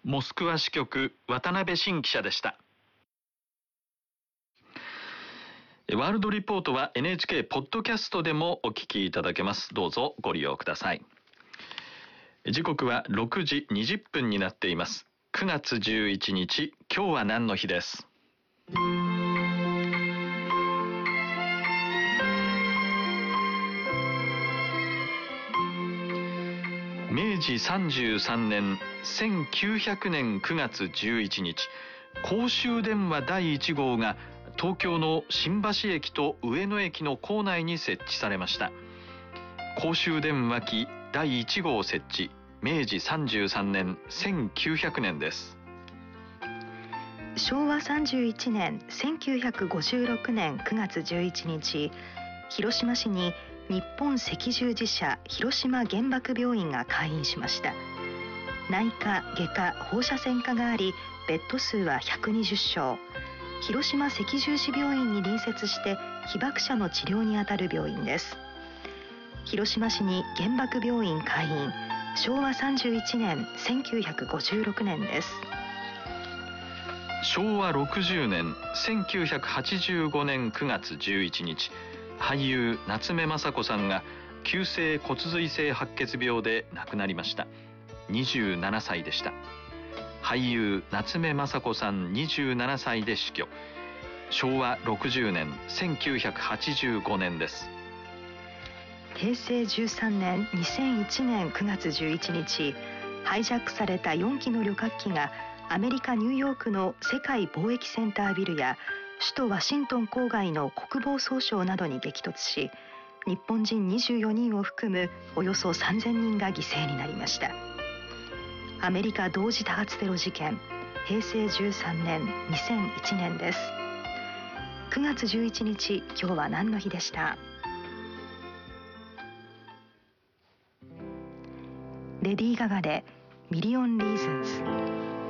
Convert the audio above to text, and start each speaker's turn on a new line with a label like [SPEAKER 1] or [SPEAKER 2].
[SPEAKER 1] モスクワ支局渡辺真記者でした。ワールドリポートは NHK ポッドキャストでもお聞きいただけます。どうぞご利用ください。時刻は6時20分になっています。9月11日、今日は何の日です。明治33年1900年9月11日、公衆電話第1号が東京の新橋駅と上野駅の構内に設置されました。公衆電話機第1号設置、明治33年1900年です。
[SPEAKER 2] 昭和31年1956年9月11日、広島市に日本赤十字社広島原爆病院が開院しました。内科、外科、放射線科があり、ベッド数は120床。広島赤十字病院に隣接して被爆者の治療にあたる病院です。広島市に原爆病院開院、昭和31年1956年です。
[SPEAKER 1] 昭和60年1985年9月11日、俳優夏目雅子さんが急性骨髄性白血病で亡くなりました。27歳でした。俳優夏目雅子さん27歳で死去。昭和60年1985年です。
[SPEAKER 2] 平成13年2001年9月11日、ハイジャックされた4機の旅客機がアメリカ・ニューヨークの世界貿易センタービルや首都ワシントン郊外の国防総省などに激突し、日本人24人を含むおよそ3000人が犠牲になりました。アメリカ同時多発テロ事件、平成13年2001年です。9月11日、今日は何の日でした。レディー・ガガでミリオン・リーズンズ。